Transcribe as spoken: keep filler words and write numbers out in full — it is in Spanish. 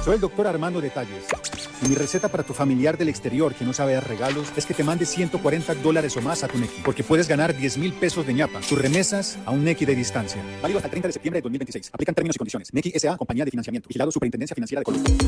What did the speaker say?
Soy el doctor Armando Detalles. Y mi receta para tu familiar del exterior que no sabe dar regalos es que te mande ciento cuarenta dólares o más a tu Nequi, porque puedes ganar diez mil pesos de ñapa. Tus remesas a un Nequi de distancia. Válido hasta el treinta de septiembre de dos mil veintiséis. Aplican términos y condiciones. Nequi S A, compañía de financiamiento. Vigilado Superintendencia Financiera de Colombia.